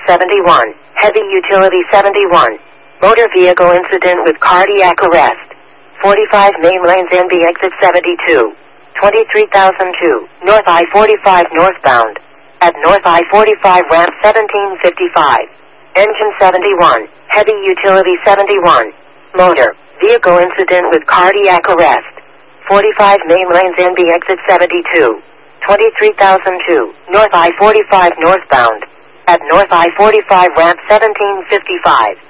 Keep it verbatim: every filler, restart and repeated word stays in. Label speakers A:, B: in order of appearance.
A: seventy-one, heavy utility seventy-one. Motor vehicle incident with cardiac arrest. forty-five main lanes N B exit seventy-two. twenty-three thousand two, North I forty-five northbound. At North I forty-five ramp seventeen fifty-five. Engine seventy-one, heavy utility seventy-one. Motor vehicle incident with cardiac arrest. forty-five main lanes N B exit seventy-two. twenty-three thousand two, North I forty-five northbound. At North I forty-five ramp seventeen fifty-five.